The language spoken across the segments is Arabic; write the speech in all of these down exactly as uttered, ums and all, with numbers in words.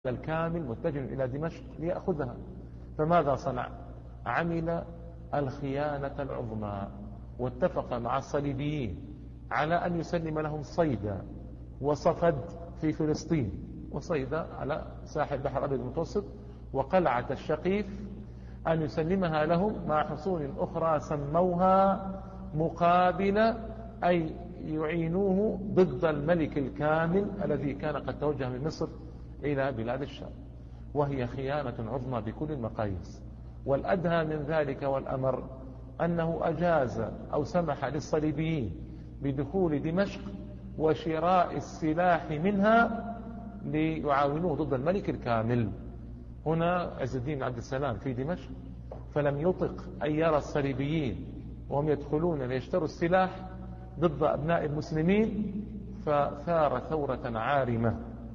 الكامل متجه إلى دمشق ليأخذها. فماذا صنع؟ عمل الخيانة العظمى، واتفق مع الصليبيين على أن يسلم لهم صيدا وصفد في فلسطين، وصيدا على ساحل بحر الأبيض المتوسط، وقلعة الشقيف أن يسلمها لهم مع حصون أخرى سموها مقابل أي يعينوه ضد الملك الكامل الذي كان قد توجه من مصر إلى بلاد الشام، وهي خيانة عظمى بكل المقاييس. والأدهى من ذلك والأمر أنه أجاز أو سمح للصليبيين بدخول دمشق وشراء السلاح منها ليعاونوه ضد الملك الكامل. هنا عز الدين عبد السلام في دمشق، فلم يطق أن يرى الصليبيين وهم يدخلون ليشتروا السلاح ضد أبناء المسلمين، فثار ثورة عارمة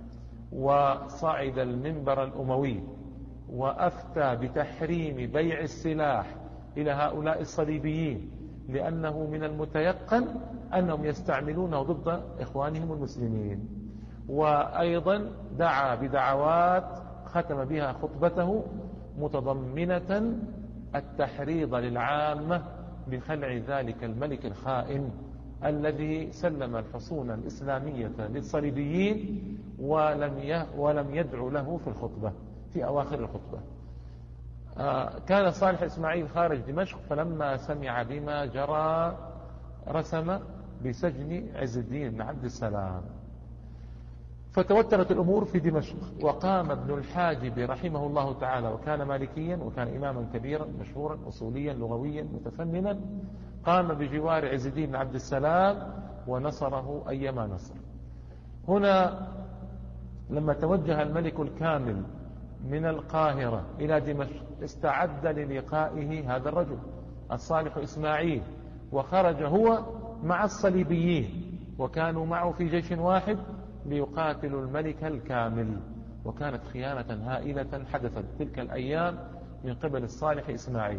وصعد المنبر الأموي وأفتى بتحريم بيع السلاح إلى هؤلاء الصليبيين، لأنه من المتيقن أنهم يستعملونه ضد إخوانهم المسلمين. وأيضا دعا بدعوات ختم بها خطبته متضمنة التحريض للعامة بخلع ذلك الملك الخائن الذي سلم الحصون الإسلامية للصليبيين ولم ولم يدعو له في الخطبة في أواخر الخطبة. آه كان صالح إسماعيل خارج دمشق، فلما سمع بما جرى رسم بسجن عز الدين بن عبد السلام. فتوترت الأمور في دمشق، وقام ابن الحاجب رحمه الله تعالى، وكان مالكيا وكان إماما كبيرا مشهورا أصوليا لغويا متفننا، قام بجوار عز الدين بن عبد السلام ونصره أيما نصر. هنا لما توجه الملك الكامل من القاهرة إلى دمشق استعد للقائه هذا الرجل الصالح إسماعيل، وخرج هو مع الصليبيين، وكانوا معه في جيش واحد ليقاتلوا الملك الكامل. وكانت خيانة هائلة حدثت تلك الأيام من قبل الصالح إسماعيل.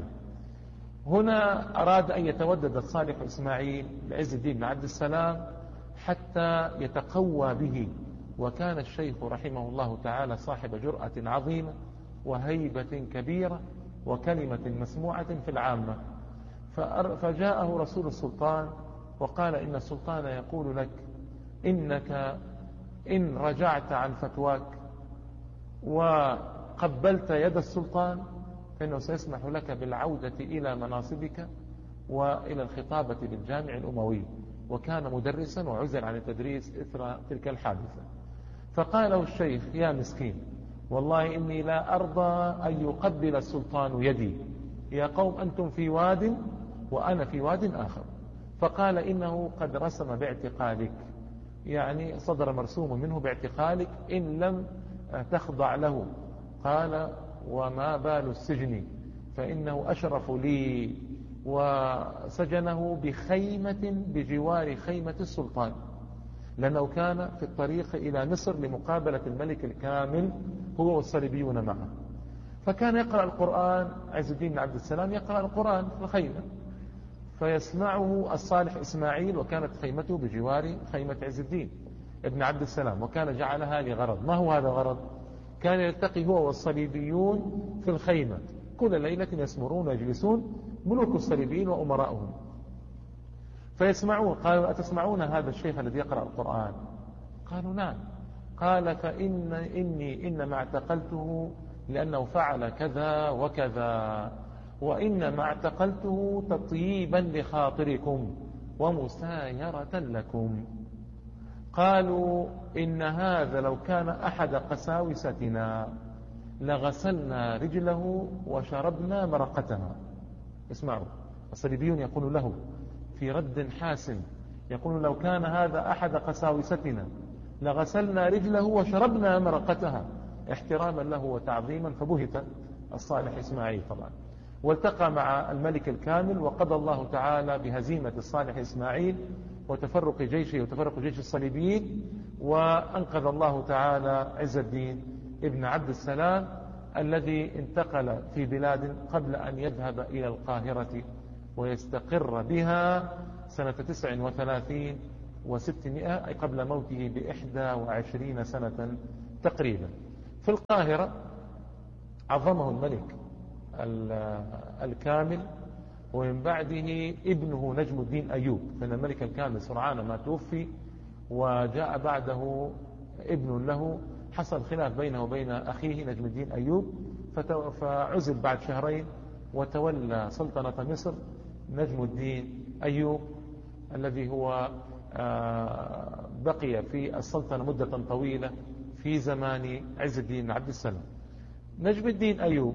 هنا أراد أن يتودد الصالح إسماعيل لعز الدين بن عبد السلام حتى يتقوى به، وكان الشيخ رحمه الله تعالى صاحب جرأة عظيمة وهيبة كبيرة وكلمة مسموعة في العامة. فجاءه رسول السلطان وقال إن السلطان يقول لك إنك إن رجعت عن فتواك وقبلت يد السلطان فإنه سيسمح لك بالعودة إلى مناصبك وإلى الخطابة بالجامع الأموي. وكان مدرسا وعزل عن التدريس إثر تلك الحادثة. فقال له الشيخ يا مسكين، والله إني لا أرضى أن يقبل السلطان يدي، يا قوم أنتم في واد وأنا في واد آخر. فقال إنه قد رسم باعتقالك، يعني صدر مرسوم منه باعتقالك إن لم تخضع له. قال وما بال السجن فإنه أشرف لي. وسجنه بخيمة بجوار خيمة السلطان، لأنه كان في الطريق إلى مصر لمقابلة الملك الكامل هو والصليبيون معه. فكان يقرأ القرآن عز الدين بن عبد السلام، يقرأ القرآن في الخيمة فيسمعه الصالح إسماعيل، وكانت خيمته بجوار خيمة عز الدين ابن عبد السلام، وكان جعلها لغرض. ما هو هذا الغرض؟ كان يلتقي هو والصليبيون في الخيمة كل ليلة، يسمرون ويجلسون ملوك الصليبيين وأمراؤهم فيسمعون. قالوا أتسمعون هذا الشيخ الذي يقرأ القرآن؟ قالوا نعم. قال فإن إني إنما اعتقلته لأنه فعل كذا وكذا، وإنما اعتقلته تطييبا لخاطركم ومسايرة لكم. قالوا إن هذا لو كان أحد قساوستنا لغسلنا رجله وشربنا مرقتها. اسمعوا، الصليبيون يقول له في رد حاسم، يقول لو كان هذا أحد قساوستنا لغسلنا رجله وشربنا مرقتها، احتراما له وتعظيما. فبهت الصالح إسماعيل طبعا، والتقى مع الملك الكامل، وقضى الله تعالى بهزيمة الصالح إسماعيل وتفرق جيشه وتفرق جيش الصليبيين، وأنقذ الله تعالى عز الدين ابن عبد السلام الذي انتقل في بلاد قبل أن يذهب إلى القاهرة ويستقر بها سنة تسع وثلاثين وستمائة، أي قبل موته بإحدى وعشرين سنة تقريبا. في القاهرة عظمه الملك الكامل، ومن بعده ابنه نجم الدين أيوب، فإن الملك الكامل سرعان ما توفي وجاء بعده ابن له، حصل خلاف بينه وبين أخيه نجم الدين أيوب، فعزل بعد شهرين وتولى سلطنة مصر نجم الدين أيوب الذي هو بقي في السلطنة مدة طويلة في زمان عز الدين عبد السلام. نجم الدين أيوب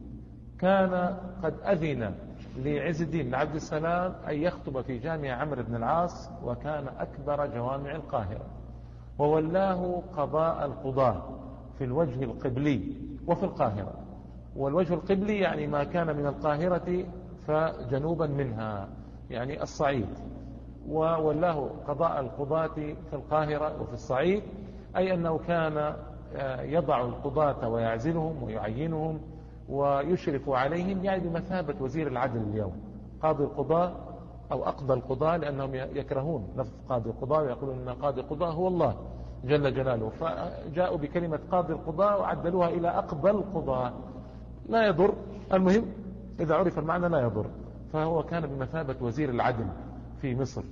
كان قد أذن لعز الدين بن عبد السلام أن يخطب في جامع عمرو بن العاص، وكان أكبر جوامع القاهرة، وولاه قضاء القضاة في الوجه القبلي وفي القاهرة. والوجه القبلي يعني ما كان من القاهرة فجنوبا منها، يعني الصعيد، وولاه قضاء القضاة في القاهرة وفي الصعيد، أي أنه كان يضع القضاة ويعزلهم ويعينهم ويشرف عليهم، يعني بمثابة وزير العدل اليوم. قاضي القضاة أو أقضى القضاة، لأنهم يكرهون لفظ قاضي القضاة ويقولون أن قاضي القضاة هو الله جل جلاله، فجاءوا بكلمة قاضي القضاة وعدلوها إلى أقضى القضاة. لا يضر، المهم إذا عرف المعنى لا يضر. فهو كان بمثابة وزير العدل في مصر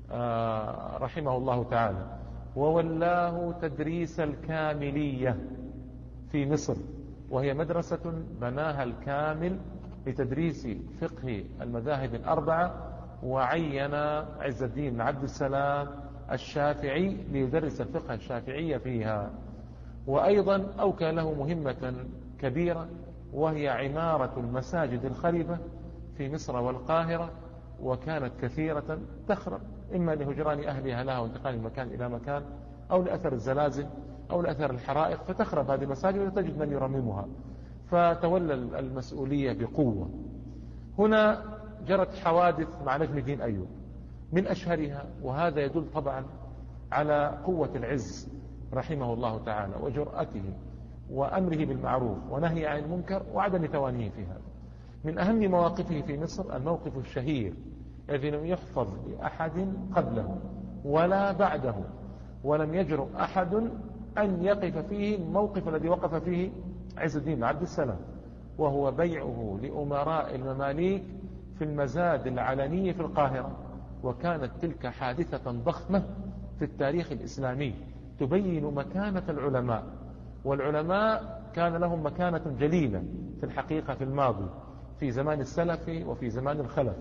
رحمه الله تعالى. وولاه تدريس الكاملية في مصر، وهي مدرسة بناها الكامل لتدريس فقه المذاهب الأربعة، وعين عز الدين بن عبد السلام الشافعي ليدرس الفقه الشافعي فيها. وأيضا أوكى له مهمة كبيرة، وهي عمارة المساجد الخربة في مصر والقاهرة، وكانت كثيرة تخرب، إما لهجران أهلها لها وانتقال من مكان إلى مكان، أو لأثر الزلازل أو لأثر الحرائق، فتخرب هذه المساجد وتجد من يرممها، فتولى المسؤولية بقوة. هنا جرت حوادث مع نجم الدين أيوب، من أشهرها، وهذا يدل طبعا على قوة العز رحمه الله تعالى وجرأته وأمره بالمعروف ونهي عن المنكر وعدم توانيه في هذا. من أهم مواقفه في مصر الموقف الشهير الذي لم يحفظ لأحد قبله ولا بعده، ولم يجرؤ أحد أن يقف فيه الموقف الذي وقف فيه عز الدين بن عبد السلام، وهو بيعه لأمراء المماليك في المزاد العلني في القاهرة. وكانت تلك حادثة ضخمة في التاريخ الإسلامي تبين مكانة العلماء، والعلماء كان لهم مكانة جليلة في الحقيقة في الماضي، في زمان السلف وفي زمان الخلف،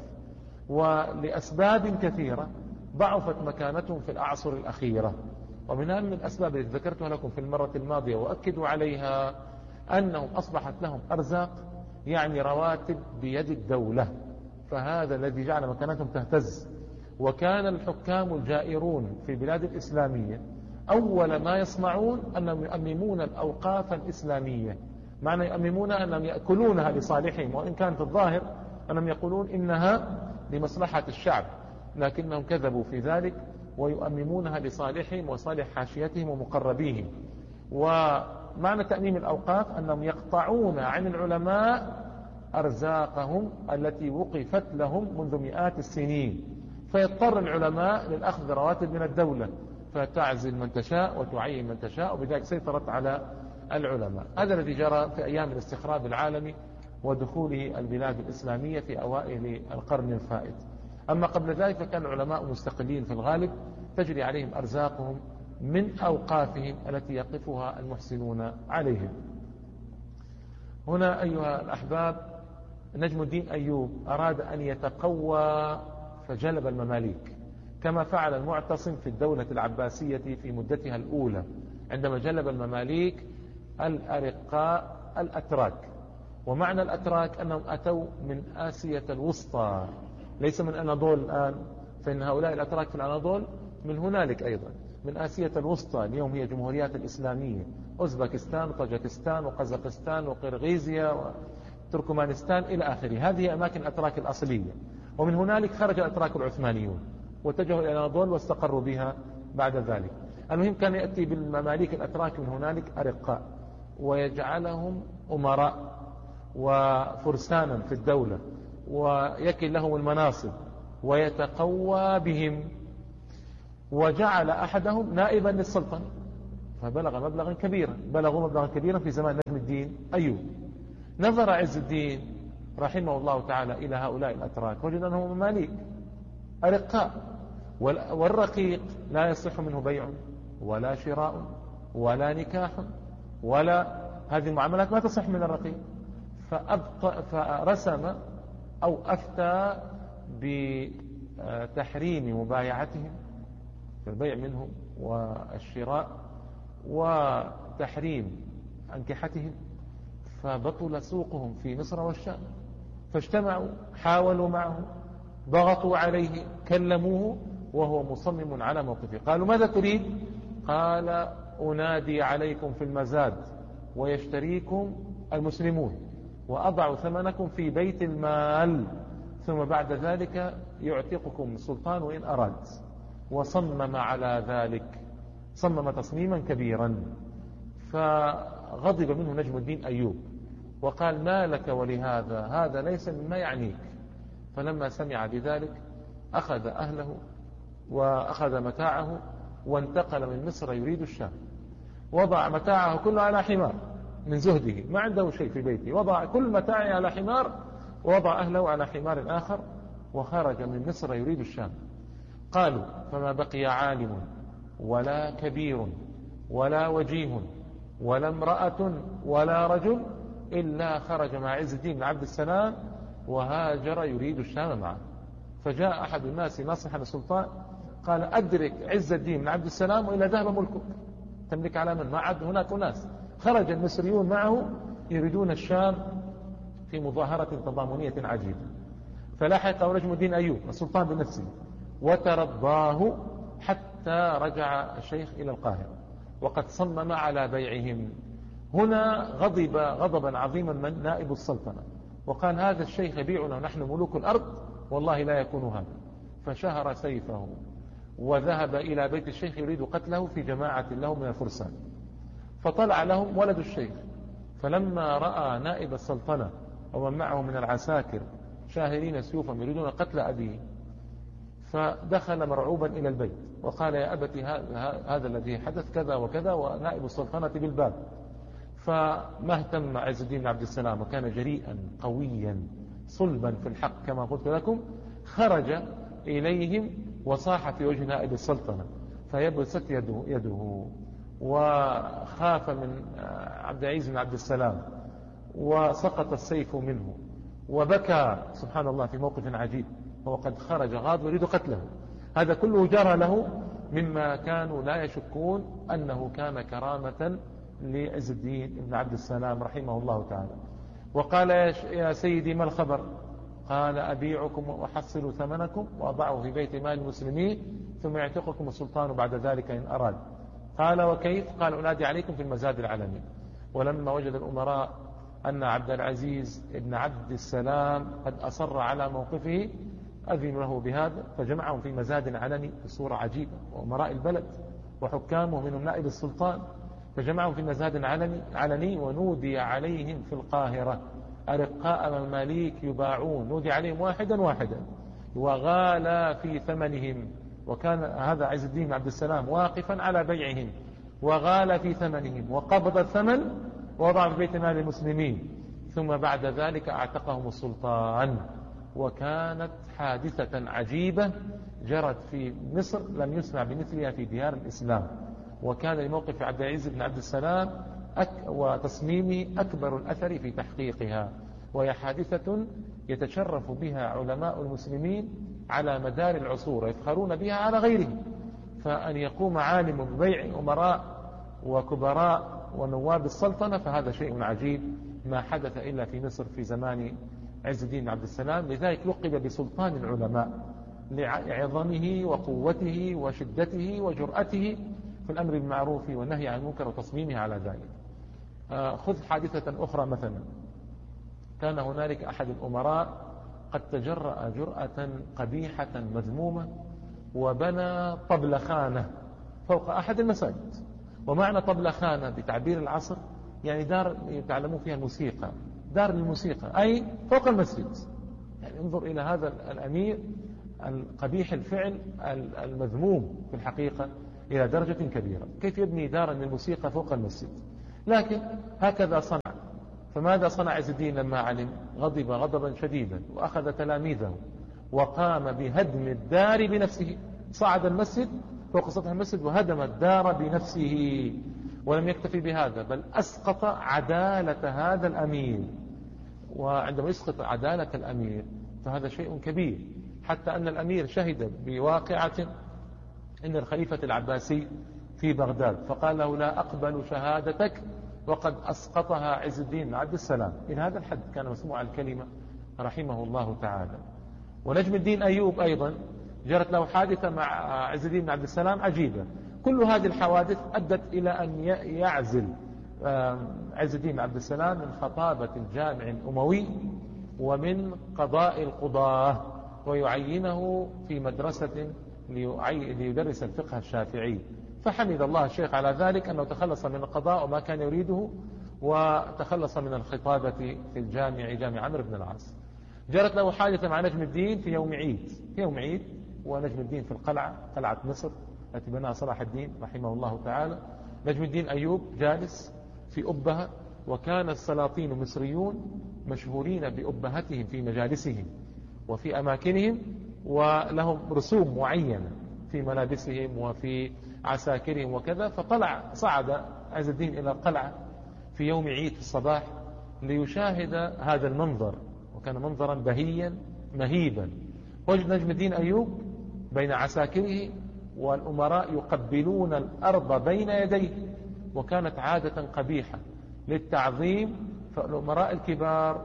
ولأسباب كثيرة ضعفت مكانتهم في الأعصر الأخيرة. ومن أهم الأسباب التي ذكرتها لكم في المرة الماضية وأكدوا عليها أنهم أصبحت لهم أرزاق، يعني رواتب بيد الدولة، فهذا الذي جعل مكانتهم تهتز. وكان الحكام الجائرون في بلاد الإسلامية أول ما يصنعون أنهم يؤممون الأوقاف الإسلامية. معنى يؤممونها أنهم يأكلونها لصالحهم، وإن كانت الظاهر أنهم يقولون إنها لمصلحة الشعب، لكنهم كذبوا في ذلك، ويؤممونها لصالحهم وصالح حاشيتهم ومقربيهم. ومعنى تأميم الأوقاف أنهم يقطعون عن العلماء أرزاقهم التي وقفت لهم منذ مئات السنين، فيضطر العلماء للأخذ رواتب من الدولة، فتعزل من تشاء وتعين من تشاء، وبذلك سيطرت على العلماء. هذا الذي جرى في أيام الاستخراب العالمي ودخوله البلاد الإسلامية في أوائل القرن الفائت. أما قبل ذلك فكان العلماء مستقلين في الغالب، تجري عليهم أرزاقهم من أوقافهم التي يقفها المحسنون عليهم. هنا أيها الأحباب، نجم الدين أيوب أراد أن يتقوى فجلب المماليك، كما فعل المعتصم في الدولة العباسية في مدتها الأولى، عندما جلب المماليك الأرقاء الأتراك. ومعنى الأتراك أنهم أتوا من آسيا الوسطى، ليس من أناضول الآن، فإن هؤلاء الأتراك في الأناضول من هنالك أيضا، من آسيا الوسطى. اليوم هي جمهوريات الإسلامية، أوزبكستان وطاجكستان وقزاقستان وقرغيزيا وتركمانستان إلى آخره، هذه أماكن الأتراك الأصلية. ومن هنالك خرج الأتراك العثمانيون واتجهوا إلى الأناضول واستقروا بها بعد ذلك. المهم كان يأتي بالمماليك الأتراك من هنالك أرقاء، ويجعلهم أمراء وفرسانا في الدولة، ويكل لهم المناصب ويتقوى بهم. وجعل أحدهم نائبا للسلطنة، فبلغ مبلغا كبيرا، بلغوا مبلغا كبيرا في زمان نجم الدين أيوب. نظر عز الدين رحمه الله تعالى إلى هؤلاء الأتراك، وجد أنهم مماليك أرقاء، والرقيق لا يصح منه بيع ولا شراء ولا نكاح، ولا هذه المعاملات ما تصح من الرقيق. فرسم أو أفتى بتحريم مبايعتهم في البيع منهم والشراء، وتحريم أنكحتهم، فبطل سوقهم في مصر والشام. فاجتمعوا، حاولوا معه، ضغطوا عليه، كلموه، وهو مصمم على موقفه. قالوا ماذا تريد؟ قال أنادي عليكم في المزاد ويشتريكم المسلمون وأضع ثمنكم في بيت المال، ثم بعد ذلك يعتقكم السلطان وإن أراد. وصمم على ذلك، صمم تصميما كبيرا. فغضب منه نجم الدين أيوب وقال ما لك ولهذا، هذا ليس مما يعنيك. فلما سمع بذلك أخذ أهله وأخذ متاعه وانتقل من مصر يريد الشام. وضع متاعه كله على حمار من زهده، ما عنده شيء في بيته، وضع كل متاعه على حمار ووضع أهله على حمار آخر، وخرج من مصر يريد الشام. قالوا فما بقي عالم ولا كبير ولا وجيه ولا امرأة ولا رجل إلا خرج مع عز الدين بن عبد السلام وهاجر يريد الشام معه. فجاء أحد الناس ناصحا السلطان قال أدرك عز الدين بن عبد السلام وإلا ذهب ملكك، تملك على من؟ ما عد هناك ناس خرج المصريون معه يريدون الشام في مظاهرة تضامنية عجيبة. فلاحق نجم الدين أيوب السلطان بنفسه وترضاه حتى رجع الشيخ إلى القاهرة وقد صمم على بيعهم. هنا غضب غضبا عظيما من نائب السلطنة وقال هذا الشيخ يبيعنا ونحن ملوك الأرض، والله لا يكون هذا. فشهر سيفه وذهب إلى بيت الشيخ يريد قتله في جماعة له من الفرسان. فطلع لهم ولد الشيخ، فلما رأى نائب السلطنة ومن معه من العساكر شاهرين سيوفهم يريدون قتل أبيه، فدخل مرعوبا إلى البيت وقال يا أبتي هذا الذي حدث كذا وكذا ونائب السلطنة بالباب. فما اهتم عز الدين بن عبد السلام، وكان جريئا قويا صلبا في الحق كما قلت لكم، خرج إليهم وصاح في وجه نائب السلطنة فيبست يده, يده وخاف من عبد العزيز بن عبد السلام وسقط السيف منه وبكى سبحان الله في موقف عجيب، هو قد خرج غاضب يريد قتله. هذا كله جرى له مما كانوا لا يشكون أنه كان كرامة لعز الدين بن عبد السلام رحمه الله تعالى. وقال يا سيدي ما الخبر؟ قال أبيعكم وأحصل ثمنكم وأضعه في بيت مال المسلمين ثم يعتقكم السلطان بعد ذلك إن أراد. قال وكيف؟ قال أنادي عليكم في المزاد العلني. ولما وجد الأمراء أن عبد العزيز بن عبد السلام قد أصر على موقفه أذن له بهذا، فجمعهم في مزاد علني بصورة عجيبة، وأمراء البلد وحكامه من نائب السلطان، فجمعهم في مزاد علني, علني ونودي عليهم في القاهرة أرقاء مماليك يباعون، نودي عليهم واحدا واحدا وغالى في ثمنهم. وكان هذا عز الدين بن عبد السلام واقفا على بيعهم وغالى في ثمنهم وقبض الثمن ووضع في بيت مال المسلمين، ثم بعد ذلك اعتقهم السلطان. وكانت حادثة عجيبة جرت في مصر لم يسمع بمثلها في ديار الإسلام، وكان لموقف عبد العزيز بن عبد السلام أك وتصميمه أكبر الأثر في تحقيقها، وهي حادثة يتشرف بها علماء المسلمين على مدار العصور يفخرون بها على غيرهم. فأن يقوم عالم ببيع أمراء وكبراء ونواب السلطنة فهذا شيء عجيب ما حدث إلا في مصر في زمان عز الدين بن عبد السلام. لذلك لقب بسلطان العلماء لعظمه وقوته وشدته وجرأته في الأمر بالمعروف والنهي عن المنكر وتصميمه على ذلك. خذ حادثة أخرى مثلا، كان هنالك أحد الأمراء قد تجرأ جرأة قبيحة مذمومة وبنى طبلخانة فوق أحد المساجد. ومعنى طبلخانة بتعبير العصر يعني دار يتعلمون فيها الموسيقى، دار الموسيقى أي فوق المسجد. يعني انظر إلى هذا الأمير القبيح الفعل المذموم في الحقيقة إلى درجة كبيرة. كيف يبني دارا للموسيقى فوق المسجد؟ لكن هكذا صنع. فماذا صنع عز الدين لما علم؟ غضب غضبا شديدا وأخذ تلاميذه وقام بهدم الدار بنفسه. صعد المسجد فوق سطح المسجد وهدم الدار بنفسه. ولم يكتفي بهذا بل أسقط عدالة هذا الأمير. وعندما يسقط عدالة الأمير فهذا شيء كبير، حتى أن الأمير شهد بواقعة إن الخليفة العباسي في بغداد فقال له لا أقبل شهادتك وقد أسقطها عز الدين بن عبد السلام. إلى هذا الحد كان مسموع الكلمة رحمه الله تعالى. ونجم الدين أيوب أيضا جرت له حادثة مع عز الدين بن عبد السلام عجيبة. كل هذه الحوادث أدت إلى أن يعزل عز الدين بن عبد السلام من خطابة الجامع الأموي ومن قضاء القضاة، ويعينه في مدرسة ليدرس الفقه الشافعي. فحمد الله الشيخ على ذلك أنه تخلص من القضاء وما كان يريده، وتخلص من الخطابة في الجامع جامع عمرو بن العاص. جرت له حادثة مع نجم الدين في يوم عيد في يوم عيد ونجم الدين في القلعة، قلعة مصر التي بناها صلاح الدين رحمه الله تعالى. نجم الدين أيوب جالس في أبهة، وكان السلاطين المصريون مشهورين بأبهتهم في مجالسهم وفي أماكنهم، ولهم رسوم معينة في ملابسهم وفي عساكرهم وكذا. فطلع صعد عز الدين إلى القلعة في يوم عيد في الصباح ليشاهد هذا المنظر، وكان منظرا بهيا مهيبا. وجد نجم الدين أيوب بين عساكره والأمراء يقبلون الأرض بين يديه، وكانت عادة قبيحة للتعظيم. فالأمراء الكبار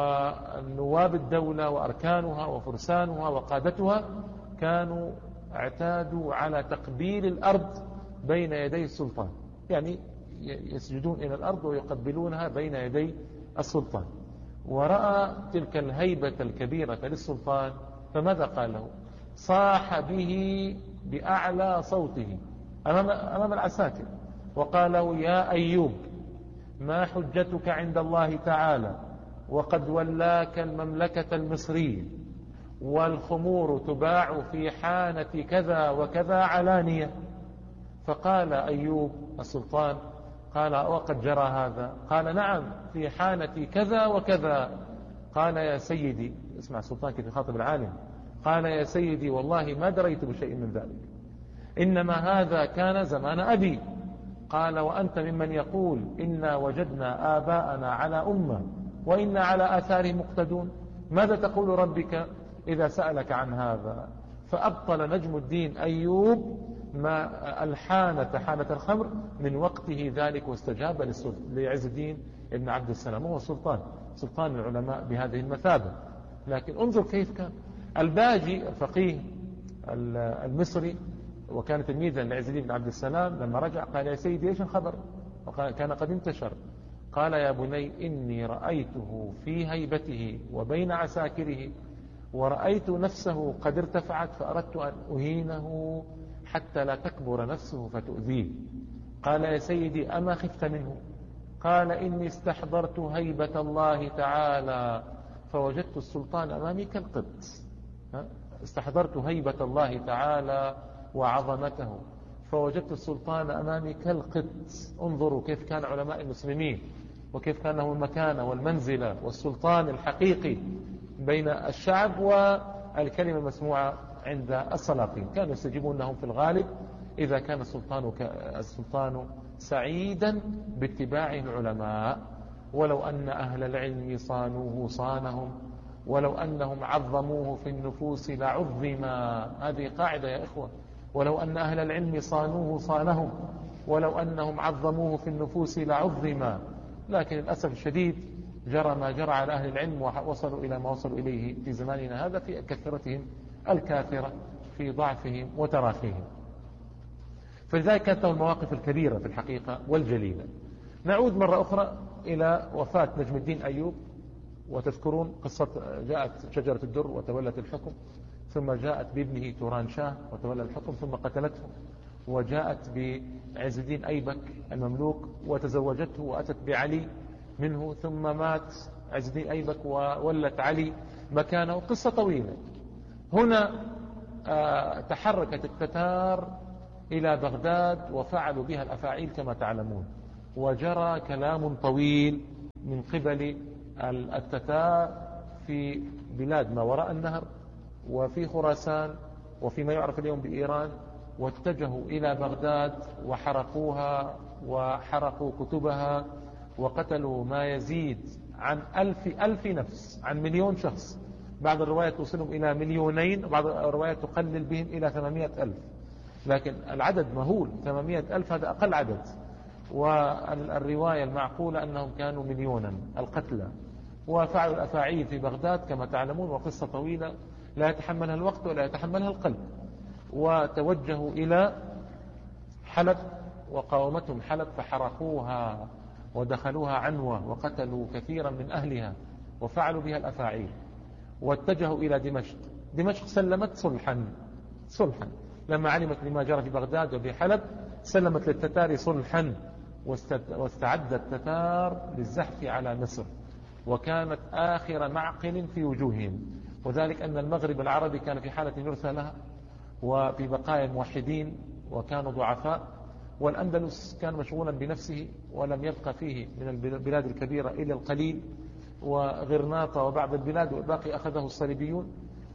والنواب الدولة وأركانها وفرسانها وقادتها كانوا اعتادوا على تقبيل الأرض بين يدي السلطان، يعني يسجدون إلى الأرض ويقبلونها بين يدي السلطان. ورأى تلك الهيبة الكبيرة للسلطان، فماذا قال له؟ صاح به بأعلى صوته أمام, أمام العساكر وقال له يا أيوب ما حجتك عند الله تعالى وقد ولاك المملكة المصرية والخمور تباع في حانة كذا وكذا علانية. فقال أيوب السلطان قال وقد جرى هذا؟ قال نعم في حانة كذا وكذا. قال يا سيدي، اسمع السلطان كيف يخاطب العالم، قال يا سيدي والله ما دريت بشيء من ذلك، إنما هذا كان زمان أبي. قال وأنت ممن يقول إنا وجدنا آباءنا على أمة وإنا على آثارهم مقتدون، ماذا تقول ربك إذا سألك عن هذا؟ فأبطل نجم الدين أيوب ما الحانة حانة الخمر من وقته ذلك، واستجاب لعز الدين ابن عبد السلام، هو سلطان سلطان العلماء بهذه المثابة. لكن انظر كيف كان الباجي الفقيه المصري وكان تلميذا لعز الدين بن عبد السلام، لما رجع قال يا سيدي ايش الخبر؟ وكان قد انتشر. قال يا بني إني رأيته في هيبته وبين عساكره، ورأيت نفسه قد ارتفعت فأردت أن أهينه حتى لا تكبر نفسه فتؤذيه. قال يا سيدي أما خفت منه؟ قال إني استحضرت هيبة الله تعالى فوجدت السلطان أمامي كالقط. استحضرت هيبة الله تعالى وعظمته فوجدت السلطان أمامي كالقط. انظروا كيف كان علماء المسلمين، وكيف كان له المكانة والمنزلة والسلطان الحقيقي بين الشعب والكلمة المسموعة عند السلاطين. كانوا يستجيبون لهم في الغالب إذا كان السلطان, السلطان سعيدا باتباع العلماء. ولو أن أهل العلم صانوه صانهم، ولو أنهم عظموه في النفوس لعظما. هذه قاعدة يا إخوة، ولو أن أهل العلم صانوه صانهم، ولو أنهم عظموه في النفوس لعظما. لكن للأسف الشديد جرى ما جرى على أهل العلم ووصلوا إلى ما وصلوا إليه في زماننا هذا في كثرتهم الكافرة في ضعفهم وتراخيهم. فلذلك كانت المواقف الكبيرة في الحقيقة والجليلة. نعود مرة أخرى إلى وفاة نجم الدين أيوب. وتذكرون قصة جاءت شجرة الدر وتولت الحكم، ثم جاءت بابنه توران شاه وتولى الحكم ثم قتلته، وجاءت بعز الدين أيبك المملوك وتزوجته وأتت بعلي منه، ثم مات عز الدين أيبك وولت علي مكانه. قصة طويلة. هنا آه تحركت التتار إلى بغداد وفعلوا بها الأفاعيل كما تعلمون. وجرى كلام طويل من قبل التتار في بلاد ما وراء النهر وفي خراسان وفيما يعرف اليوم بإيران، واتجهوا إلى بغداد وحرقوها وحرقوا كتبها وقتلوا ما يزيد عن ألف ألف نفس، عن مليون شخص. بعض الروايات توصلهم إلى مليونين، وبعض الروايات تقلل بهم إلى ثمانمائة ألف، لكن العدد مهول. ثمانمائة ألف هذا أقل عدد، والرواية المعقولة أنهم كانوا مليونا القتلى. وفعلوا الأفاعيل في بغداد كما تعلمون، وقصة طويلة لا يتحملها الوقت ولا يتحملها القلب. وتوجهوا إلى حلب وقاومتهم حلب فحرقوها ودخلوها عنوة وقتلوا كثيرا من أهلها وفعلوا بها الأفاعيل. واتجهوا إلى دمشق. دمشق سلمت صلحا صلحا لما علمت بما جرى في بغداد وبحلب، سلمت للتتار صلحا، واستعد التتار للزحف على مصر، وكانت آخر معقل في وجوههم. وذلك أن المغرب العربي كان في حالة يرثى لها وفي بقايا الموحدين وكانوا ضعفاء، والأندلس كان مشغولا بنفسه ولم يبقى فيه من البلاد الكبيرة إلا القليل، وغرناطة وبعض البلاد والباقي أخذه الصليبيون.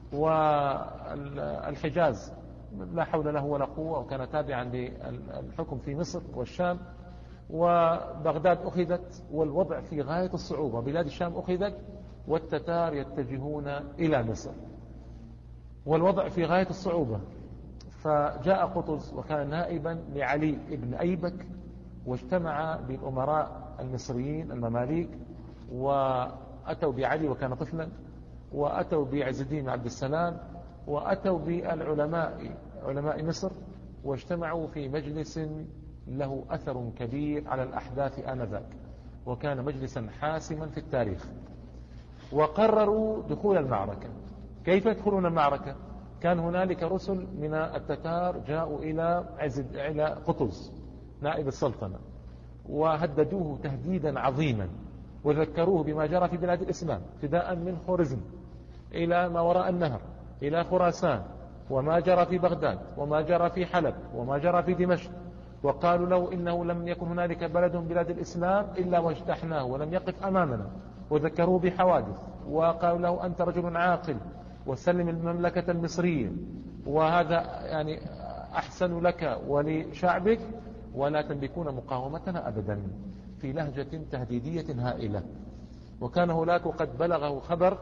والحجاز لا حول له ولا قوة، وكان تابعا للحكم في مصر والشام. وبغداد أخذت والوضع في غاية الصعوبة، بلاد الشام أخذت والتتار يتجهون إلى مصر والوضع في غاية الصعوبة. فجاء قطز وكان نائبا لعلي بن أيبك، واجتمع بالأمراء المصريين المماليك، وأتوا بعلي وكان طفلا، وأتوا بعز الدين بن عبد السلام، وأتوا بالعلماء علماء مصر، واجتمعوا في مجلس له أثر كبير على الأحداث آنذاك، وكان مجلسا حاسما في التاريخ. وقرروا دخول المعركة. كيف يدخلون المعركة؟ كان هنالك رسل من التتار جاءوا إلى عز إلى قطز نائب السلطنة، وهددوه تهديدا عظيما، وذكروه بما جرى في بلاد الإسلام، ابتداء من خورزم إلى ما وراء النهر إلى خراسان، وما جرى في بغداد، وما جرى في حلب، وما جرى في دمشق. وقالوا له إنه لم يكن هنالك بلد من بلاد الإسلام إلا واجتحناه ولم يقف أمامنا، وذكروه بحوادث، وقالوا له أنت رجل عاقل وسلم المملكة المصرية، وهذا يعني أحسن لك ولشعبك، ولا تملكون مقاومتنا أبدا، في لهجة تهديدية هائلة. وكان هناك قد بلغه خبر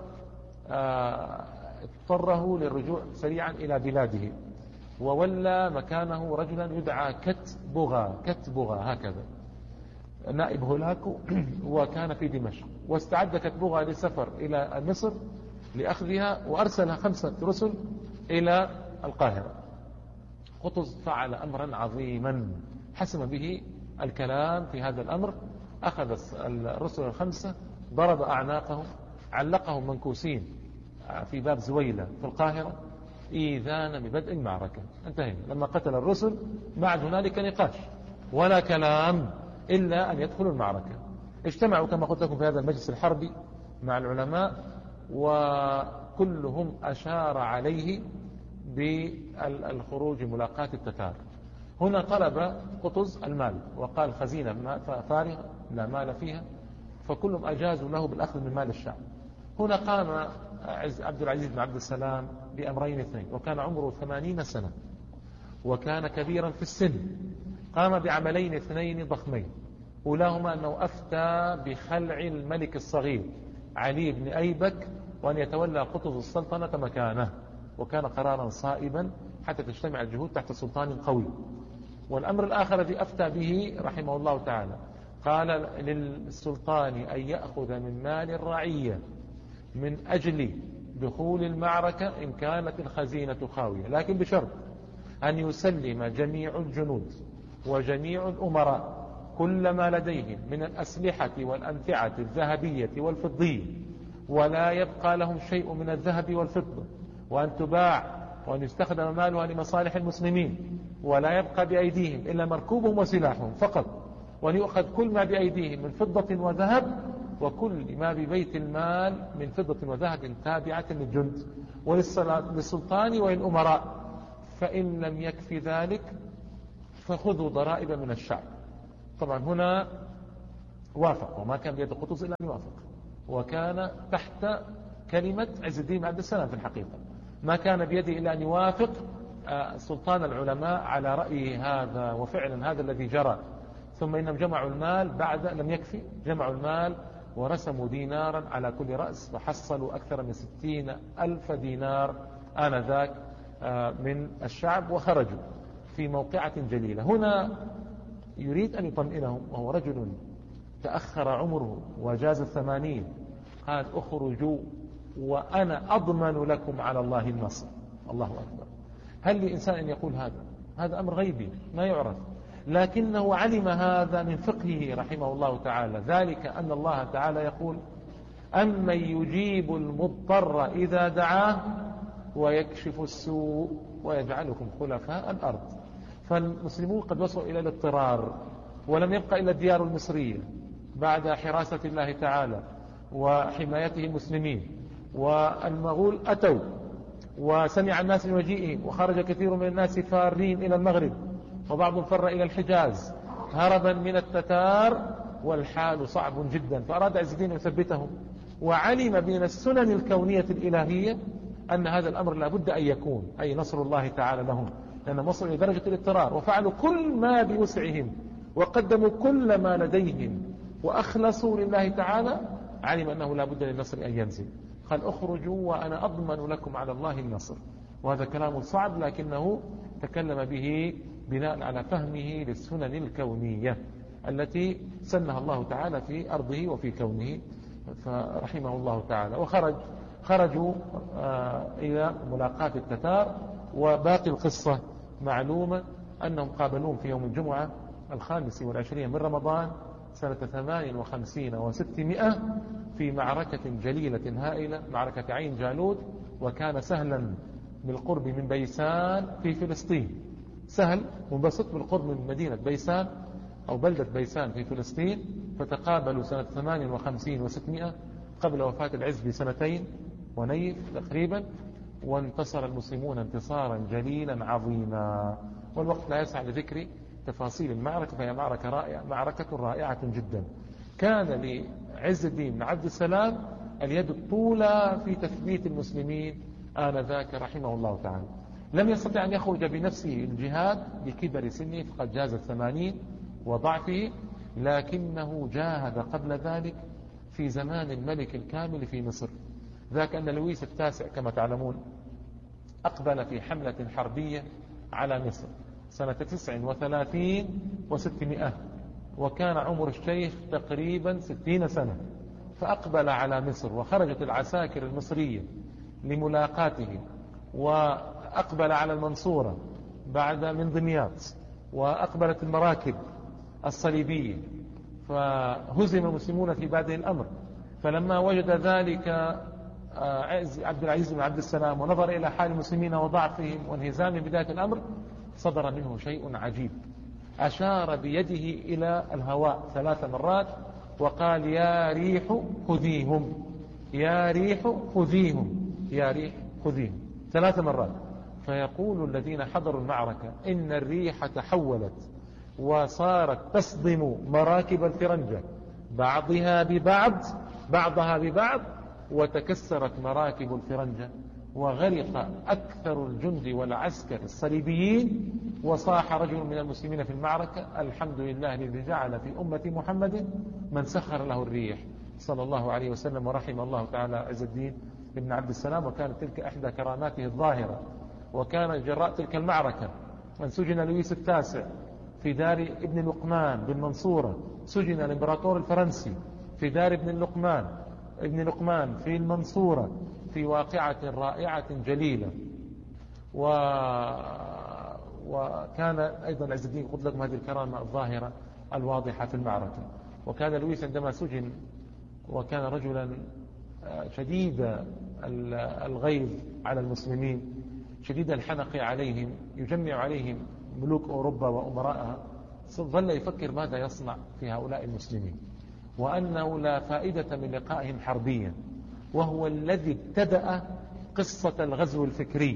اضطره للرجوع سريعا إلى بلاده، وولى مكانه رجلا يدعى كتبغى كتبغى هكذا نائب هولاكو، وكان في دمشق. واستعد كتبغى للسفر إلى مصر لأخذها، وأرسل خمسة رسل إلى القاهرة. قطز فعل أمرا عظيما حسم به الكلام في هذا الأمر. أخذ الرسل الخمسة، ضرب أعناقهم، علقهم منكوسين في باب زويلة في القاهرة إيذانا ببدء المعركة. انتهينا. لما قتل الرسل ما عاد هنالك نقاش ولا كلام إلا أن يدخلوا المعركة. اجتمعوا كما قلت لكم في هذا المجلس الحربي مع العلماء، وكلهم أشار عليه بالخروج ملاقاة التتار. هنا طلب قطز المال وقال خزينة فارغة لا مال فيها، فكلهم أجازوا له بالأخذ من مال الشعب. هنا قام عبد العزيز بن عبد السلام بأمرين اثنين، وكان عمره ثمانين سنة وكان كبيرا في السن. قام بعملين اثنين ضخمين، أولاهما أنه أفتى بخلع الملك الصغير علي بن أيبك وأن يتولى قطز السلطنة مكانه، وكان قرارا صائبا حتى تجتمع الجهود تحت سلطان قوي. والأمر الآخر الذي أفتى به رحمه الله تعالى، قال للسلطان أن يأخذ من مال الرعية من أجل دخول المعركة إن كانت الخزينة خاوية، لكن بشرط أن يسلم جميع الجنود وجميع الأمراء كل ما لديهم من الأسلحة والأمتعة الذهبية والفضية، ولا يبقى لهم شيء من الذهب والفضة، وأن تباع وأن يستخدم مالها لمصالح المسلمين، ولا يبقى بأيديهم إلا مركوبهم وسلاحهم فقط، وأن يؤخذ كل ما بأيديهم من فضة وذهب، وكل ما ببيت المال من فضة وذهب تابعة للجند وللسلطان وللأمراء. فإن لم يكفي ذلك فخذوا ضرائب من الشعب. طبعا هنا وافق، وما كان بيد قطز إلا أن يوافق، وكان تحت كلمة عز الدين عبد السلام في الحقيقة، ما كان بيده إلا أن يوافق سلطان العلماء على رأيه هذا. وفعلا هذا الذي جرى. ثم إنهم جمعوا المال، بعد لم يكفي، جمعوا المال ورسموا دينارا على كل رأس، وحصلوا أكثر من ستين ألف دينار آنذاك من الشعب، وخرجوا في موقعة جليلة. هنا يريد أن يطمئنهم، وهو رجل تأخر عمره وجاز الثمانين، قال اخرجوا وأنا أضمن لكم على الله النصر. الله أكبر. هل لإنسان أن يقول هذا؟ هذا أمر غيبي ما يعرف، لكنه علم هذا من فقهه رحمه الله تعالى، ذلك أن الله تعالى يقول أمن يجيب المضطر إذا دعاه ويكشف السوء ويجعلكم خلفاء الأرض. فالمسلمون قد وصلوا إلى الاضطرار، ولم يبقى إلا الديار المصرية بعد حراسة الله تعالى وحمايته المسلمين، والمغول أتوا وسمع الناس بمجيئهم، وخرج كثير من الناس فارين إلى المغرب، وبعضهم فر إلى الحجاز هربا من التتار، والحال صعب جدا. فأراد عز الدين يثبتهم، وعلم من السنن الكونية الإلهية أن هذا الأمر لا بد أن يكون، أي نصر الله تعالى لهم، لأن وصلوا إلى درجة الاضطرار، وفعلوا كل ما بوسعهم، وقدموا كل ما لديهم، وأخلصوا لله تعالى. علم أنه لا بد للنصر أن ينزل، قال اخرجوا وأنا أضمن لكم على الله النصر. وهذا كلام صعب، لكنه تكلم به بناء على فهمه للسنن الكونية التي سنها الله تعالى في أرضه وفي كونه، فرحمه الله تعالى. وخرج خرجوا آه إلى ملاقاة التتار. وباقي القصة معلومة، أنهم قابلوهم في يوم الجمعة الخامس والعشرين من رمضان سنة ثمان وخمسين وستمائة في معركة جليلة هائلة، معركة عين جالوت. وكان سهلا بالقرب من بيسان في فلسطين، سهل منبسط بالقرب من مدينة بيسان أو بلدة بيسان في فلسطين. فتقابلوا سنة ثمان وخمسين وستمائة قبل وفاة العز بسنتين ونيف تقريبا، وانتصر المسلمون انتصارا جليلا عظيما. والوقت لا يسع لذكر تفاصيل المعركة، فهي معركة رائعة، معركة رائعة جدا. كان لعز الدين بن عبد السلام اليد الطولى في تثبيت المسلمين آنذاك رحمه الله تعالى. لم يستطع أن يخرج بنفسه الجهاد لكبر سنه، فقد جاز الثمانين وضعفه، لكنه جاهد قبل ذلك في زمان الملك الكامل في مصر. ذاك أن لويس التاسع كما تعلمون أقبل في حملة حربية على مصر سنة تسع وثلاثين وستمائة، وكان عمر الشيخ تقريبا ستين سنة. فأقبل على مصر، وخرجت العساكر المصرية لملاقاته، وأقبل على المنصورة بعد من دمياط، وأقبلت المراكب الصليبية، فهزم المسلمون في بادئ الأمر. فلما وجد ذلك عبد العزيز بن عبد السلام ونظر إلى حال المسلمين وضعفهم وانهزامهم بداية الأمر، صدر منه شيء عجيب. أشار بيده إلى الهواء ثلاث مرات وقال يا ريح خذيهم، يا ريح خذيهم، يا ريح خذيهم، ثلاث مرات. فيقول الذين حضروا المعركة إن الريح تحولت وصارت تصدم مراكب الفرنجة بعضها ببعض بعضها ببعض، وتكسرت مراكب الفرنجة، وغرق أكثر الجند والعسكر الصليبيين. وصاح رجل من المسلمين في المعركة الحمد لله الذي جعل في أمة محمد من سخر له الريح صلى الله عليه وسلم. ورحم الله تعالى عز الدين ابن عبد السلام، وكانت تلك إحدى كراماته الظاهرة. وكان جراء تلك المعركة من سجن لويس التاسع في دار ابن لقمان بالمنصورة، سجن الإمبراطور الفرنسي في دار ابن لقمان ابن لقمان في المنصورة، في واقعة رائعة جليلة. و... وكان أيضا عز الدين قلت لكم هذه الكرامة الظاهرة الواضحة في المعركة. وكان لويس عندما سجن وكان رجلا شديد الغيظ على المسلمين، شديد الحنق عليهم، يجمع عليهم ملوك أوروبا وأمراءها، ظل يفكر ماذا يصنع في هؤلاء المسلمين، وأنه لا فائدة من لقائهم حربيا. وهو الذي ابتدأ قصة الغزو الفكري،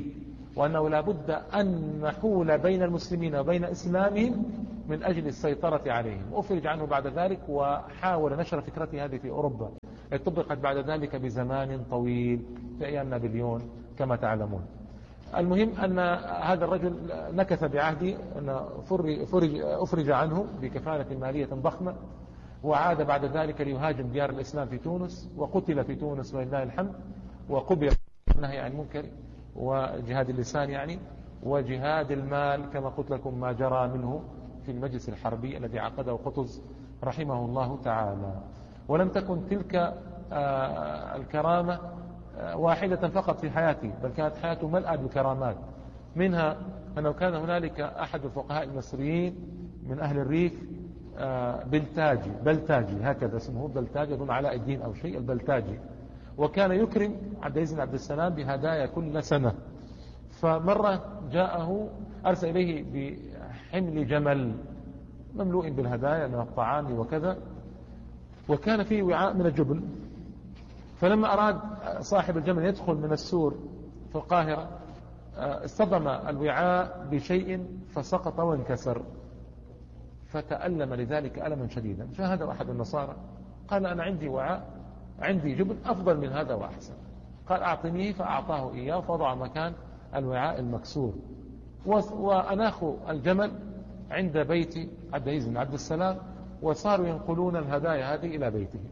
وأنه لا بد أن نحول بين المسلمين وبين إسلامهم من أجل السيطرة عليهم. أفرج عنه بعد ذلك وحاول نشر فكرته هذه في أوروبا، طبقت بعد ذلك بزمان طويل في أيام نابليون كما تعلمون. المهم أن هذا الرجل نكث بعهده، أن فرج أفرج عنه بكفالة مالية ضخمة، وعاد بعد ذلك ليهاجم ديار الإسلام في تونس، وقتل في تونس ولله الحمد، وقبر النهي عن المنكر وجهاد اللسان يعني وجهاد المال كما قلت لكم ما جرى منه في المجلس الحربي الذي عقده قطز رحمه الله تعالى. ولم تكن تلك الكرامة واحدة فقط في حياته، بل كانت حياته ملأى بالكرامات. منها أنه كان هنالك أحد الفقهاء المصريين من أهل الريف بلتاجي بلتاجي هكذا اسمه بلتاجي، أظن علاء الدين أو شيء البلتاجي، وكان يكرم عبد العزيز بن عبد السلام بهدايا كل سنة. فمرة جاءه أرسل إليه بحمل جمل مملوء بالهدايا من الطعام وكذا، وكان فيه وعاء من الجبن. فلما أراد صاحب الجمل يدخل من السور في القاهرة اصطدم الوعاء بشيء فسقط وانكسر، فتألم لذلك ألما شديدا. فهذا أحد النصارى قال أنا عندي وعاء، عندي جبن أفضل من هذا وأحسن، قال أعطنيه، فأعطاه إياه فوضع مكان الوعاء المكسور. وأناخ الجمل عند بيت عبد العزيز بن عبد السلام، وصاروا ينقلون الهدايا هذه إلى بيته،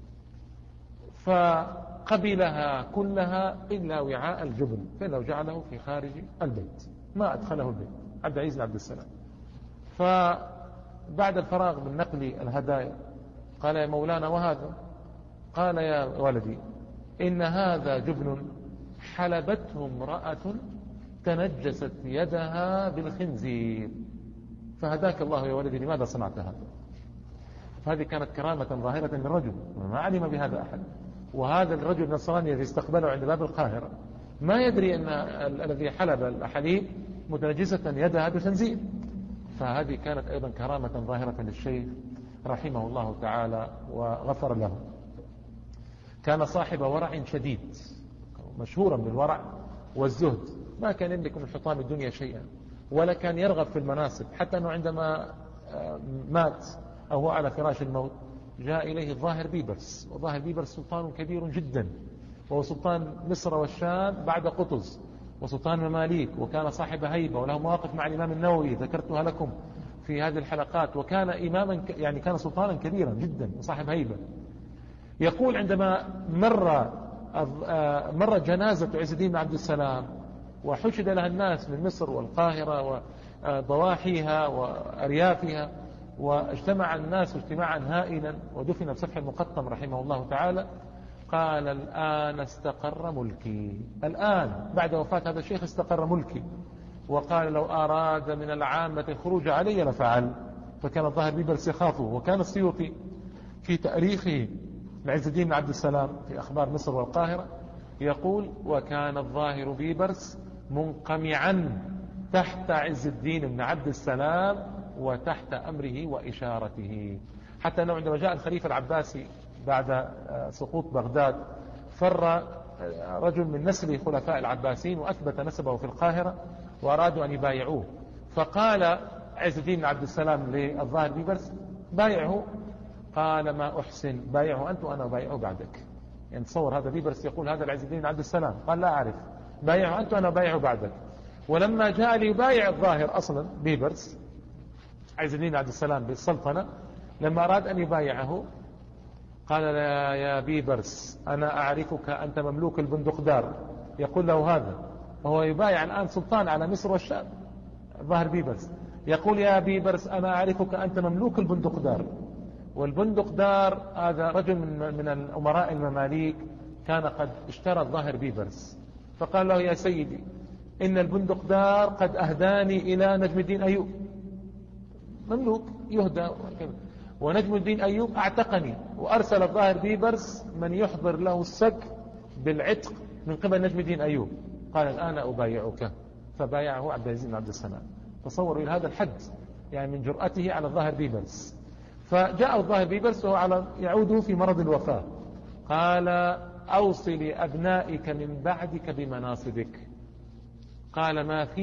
فقبلها كلها إلا وعاء الجبن، فإنه جعله في خارج البيت ما أدخله البيت عبد العزيز بن عبد السلام. فبعد الفراغ من نقل الهدايا قال يا مولانا وهذا؟ قال يا ولدي إن هذا جبن حلبته امرأة تنجست يدها بالخنزير، فهداك الله يا ولدي لماذا صنعت هذا؟ فهذه كانت كرامة ظاهرة من رجل ما علم بهذا أحد، وهذا الرجل النصراني الذي استقبله عند باب القاهرة ما يدري أن الذي حلب الحليب متنجسة يدها بالخنزير. فهذه كانت أيضا كرامة ظاهرة للشيخ رحمه الله تعالى وغفر له. كان صاحب ورع شديد، مشهورا بالورع والزهد، ما كان يملك من حطام الدنيا شيئا، ولا كان يرغب في المناصب، حتى أنه عندما مات أو هو على فراش الموت جاء إليه الظاهر بيبرس، وظاهر بيبرس سلطان كبير جدا، وهو سلطان مصر والشام بعد قطز، وسلطان مماليك، وكان صاحب هيبة وله مواقف مع الإمام النووي ذكرتها لكم في هذه الحلقات، وكان إماما يعني كان سلطانا كبيرا جدا وصاحب هيبة. يقول عندما مر مر جنازة عز الدين بن عبد السلام وحشد لها الناس من مصر والقاهرة وضواحيها وأريافها، واجتمع الناس اجتماعا هائلا، ودفن بسفح المقطم رحمه الله تعالى، قال الآن استقر ملكي، الآن بعد وفاة هذا الشيخ استقر ملكي. وقال لو أراد من العامة الخروج علي لفعل. فكان الظاهر بيبرس يخافه. وكان السيوطي في تاريخه لعز الدين بن عبد السلام في أخبار مصر والقاهرة يقول وكان الظاهر بيبرس منقمعا تحت عز الدين بن عبد السلام وتحت أمره وإشارته، حتى أنه عندما جاء الخليفة العباسي بعد سقوط بغداد فر رجل من نسل خلفاء العباسيين وأثبت نسبه في القاهرة وأرادوا أن يبايعوه، فقال عز الدين بن عبد السلام للظاهر بيبرس بايعه، قال ما أحسن بايعه أنت وأنا بايعه بعدك. يعني تصور هذا بيبرس يقول هذا لعز الدين بن عبد السلام، قال لا أعرف بايعه أنت وأنا بايعه بعدك. ولما جاء ليبايع الظاهر أصلا بيبرس عز الدين بن عبد السلام بالسلطنة، لما أراد أن يبايعه قال يا بيبرس أنا أعرفك أنت مملوك البندقدار، يقول له هذا وهو يبايع الآن سلطان على مصر والشام. ظاهر بيبرس يقول يا بيبرس أنا أعرفك أنت مملوك البندقدار، والبندقدار هذا رجل من, من الأمراء المماليك كان قد اشترى الظاهر بيبرس، فقال له يا سيدي إن البندقدار قد أهداني إلى نجم الدين أيوب، مملوك يهدى، ونجم الدين أيوب أعتقني، وأرسل الظاهر بيبرس من يحضر له السك بالعتق من قبل نجم الدين أيوب. قال الآن أبايعك، فبايعه عبد العزيز بن عبد السلام. تصوروا إلى هذا الحد يعني من جرأته على الظاهر بيبرس. فجاء الظاهر بيبرس وهو على يعود في مرض الوفاة، قال أوصي لأبنائك من بعدك بمناصبك، قال ما في